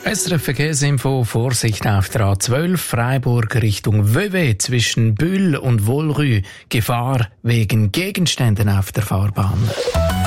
SRF Verkehrsinfo, Vorsicht auf der A12 Freiburg Richtung Vevey zwischen Bühl und Wollrue. Gefahr wegen Gegenständen auf der Fahrbahn.